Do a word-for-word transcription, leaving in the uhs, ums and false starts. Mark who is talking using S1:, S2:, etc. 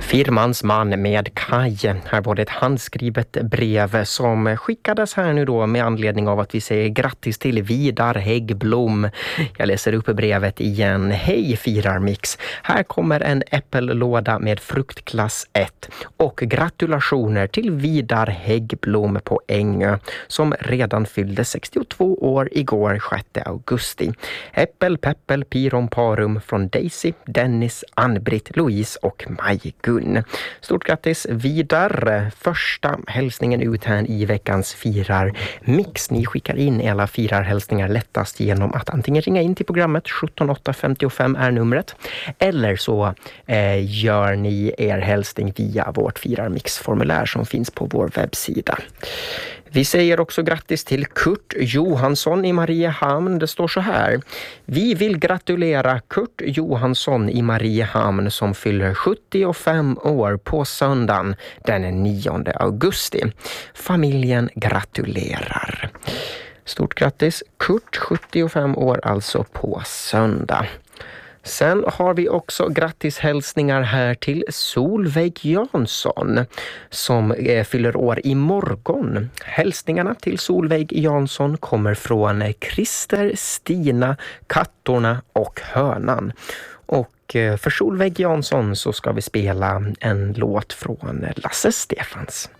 S1: Firmans man med Kaj. Här var det ett handskrivet brev som skickades här nu då med anledning av att vi säger grattis till Vidar Häggblom. Jag läser upp brevet igen. Hej Firarmix. Här kommer en äppellåda med fruktklass ett och gratulationer till Vidar Häggblom på Ängö som redan fyllde sextiotvå år igår sjätte augusti. Äppel, peppel, pirom, parum från Daisy, Dennis, Ann-Britt, Louise och Maj-Gun. Stort grattis Vidar. Första hälsningen ut här i veckans Firar Mix. Ni skickar in alla firarhälsningar lättast genom att antingen ringa in till programmet sjutton åtta femtiofem är numret eller så eh, gör ni er hälsning via vårt Firarmix-formulär som finns på vår webbsida. Vi säger också grattis till Kurt Johansson i Mariehamn. Det står så här. Vi vill gratulera Kurt Johansson i Mariehamn som fyller sjuttiofem år på söndagen den nionde augusti. Familjen gratulerar. Stort grattis Kurt, sjuttiofem år alltså på söndag. Sen har vi också grattishälsningar här till Solveig Jansson som eh, fyller år imorgon. Hälsningarna till Solveig Jansson kommer från Christer, Stina, Kattorna och Hönan. Och eh, för Solveig Jansson så ska vi spela en låt från Lasse Stefans.